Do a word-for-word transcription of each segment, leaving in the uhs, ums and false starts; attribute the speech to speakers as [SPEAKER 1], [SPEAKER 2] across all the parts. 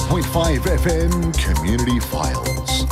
[SPEAKER 1] point five F M Community Files.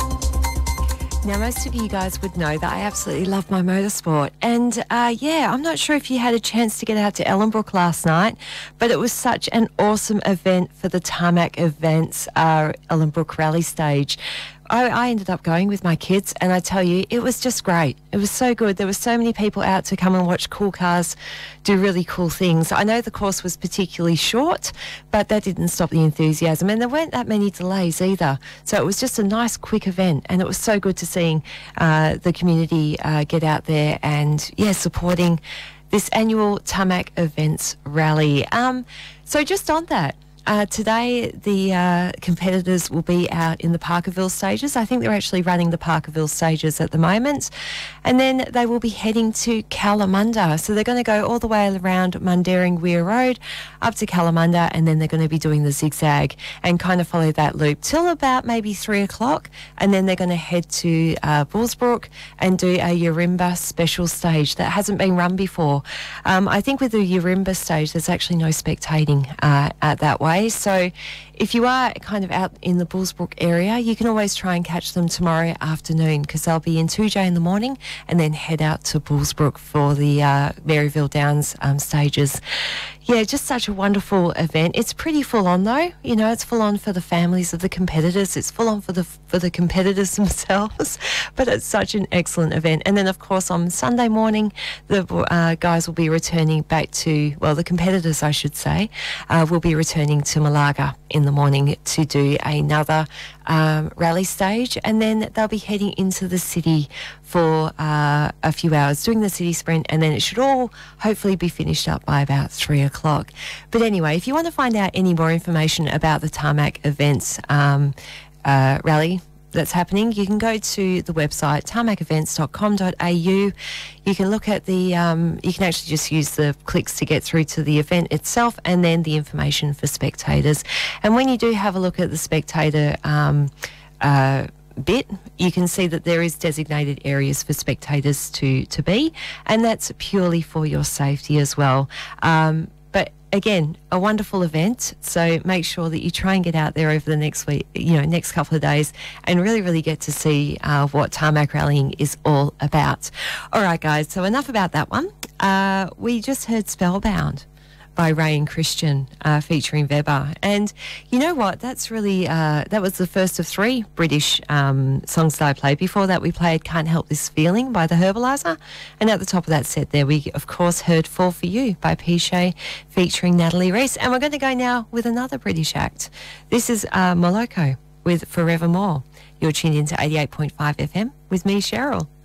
[SPEAKER 2] Now, most of you guys would know that I absolutely love my motorsport. And, uh, yeah, I'm not sure if you had a chance to get out to Ellenbrook last night, but it was such an awesome event for the Tarmac Events uh, Ellenbrook Rally Stage. I, I ended up going with my kids, and I tell you, it was just great. It was so good. There were so many people out to come and watch cool cars do really cool things. I know the course was particularly short, but that didn't stop the enthusiasm, and there weren't that many delays either. So it was just a nice, quick event, and it was so good to seeing uh, the community uh, get out there and, yeah, supporting this annual Tarmac Events Rally. Um, so just on that, Uh, today, the uh, competitors will be out in the Parkerville stages. I think they're actually running the Parkerville stages at the moment. And then they will be heading to Kalamunda. So they're going to go all the way around Mundaring Weir Road up to Kalamunda, and then they're going to be doing the zigzag and kind of follow that loop till about maybe three o'clock. And then they're going to head to uh, Bullsbrook and do a Yarimba special stage that hasn't been run before. Um, I think with the Yarimba stage, there's actually no spectating uh, at that way. So if you are kind of out in the Bullsbrook area, you can always try and catch them tomorrow afternoon, because they'll be in two J in the morning and then head out to Bullsbrook for the uh, Maryville Downs um, stages. Yeah, just such a wonderful event. It's pretty full on though. You know, it's full on for the families of the competitors. It's full on for the for the competitors themselves. But it's such an excellent event. And then, of course, on Sunday morning, the uh, guys will be returning back to, well, the competitors, I should say, uh, will be returning to Malaga in the morning to do another um, rally stage. And then they'll be heading into the city for uh, a few hours, doing the city sprint, and then it should all hopefully be finished up by about three o'clock. But anyway, if you want to find out any more information about the Tarmac Events um, uh, rally that's happening, you can go to the website tarmac events dot com dot a u. You can look at the, um, you can actually just use the clicks to get through to the event itself, and then the information for spectators. And when you do have a look at the spectator um, uh, bit, you can see that there is designated areas for spectators to to be, and that's purely for your safety as well. Um, but again, a wonderful event, so make sure that you try and get out there over the next week, you know, next couple of days, and really, really get to see uh, what tarmac rallying is all about. All right, guys, so enough about that one. Uh, we just heard Spellbound by Ray and Christian, uh, featuring Weber. And you know what? That's really, uh, that was the first of three British um, songs that I played. Before that, we played Can't Help This Feeling by The Herbalizer. And at the top of that set there, we, of course, heard Fall For You by Pichet featuring Natalie Reese. And we're going to go now with another British act. This is uh, Moloko with Forevermore. You're tuned into eighty-eight point five F M with me, Cheryl.